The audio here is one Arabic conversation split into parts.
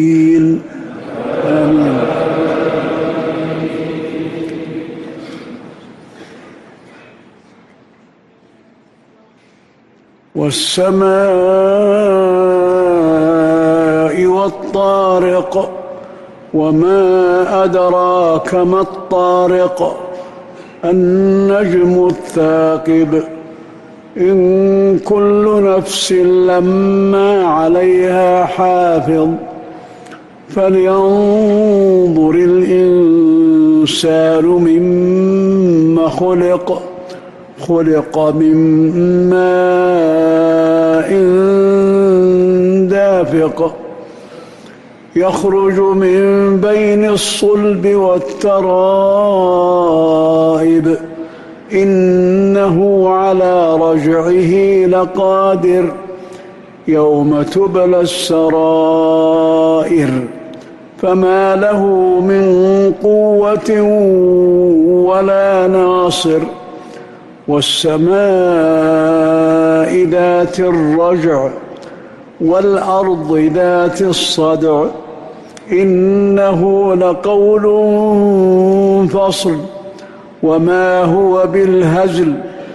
آمين. والسماء والطارق وما أدراك ما الطارق النجم الثاقب إن كل نفس لما عليها حافظ فلينظر الإنسان مما خلق من ماء دافق يخرج من بين الصلب والترائب إنه على رجعه لقادر يوم تبلى السرائر فما له من قوة ولا ناصر والسماء ذات الرجع والأرض ذات الصدع إنه لقول فصل وما هو بالهزل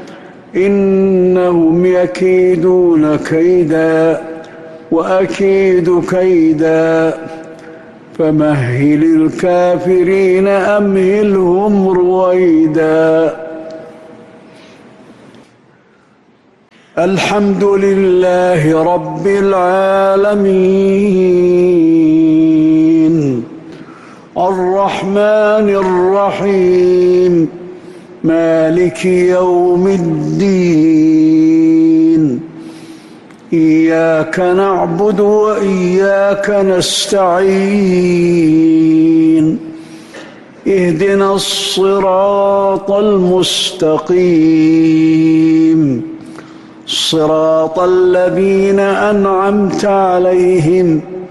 إنهم يكيدون كيدا وأكيد كيدا فمهل الكافرين أمهلهم رويدا. الحمد لله رب العالمين الرحمن الرحيم مالك يوم الدين إياك نعبد وإياك نستعين اهدنا الصراط المستقيم صراط الذين أنعمت عليهم